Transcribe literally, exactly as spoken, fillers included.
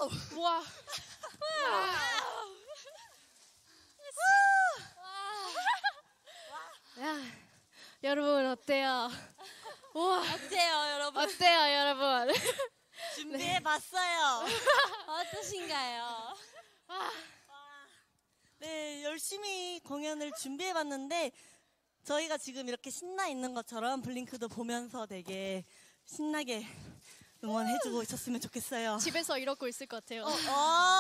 와. 야, 여러분 어때요? 우와. 어때요, 여러분? 어때요, 여러분? 준비해봤어요. 어떠신가요? 네, 열심히 공연을 준비해봤는데 저희가 지금 이렇게 신나 있는 것처럼 블링크도 보면서 되게 신나게 응원해주고 있었으면 좋겠어요. 집에서 이러고 있을 것 같아요. 어, 어.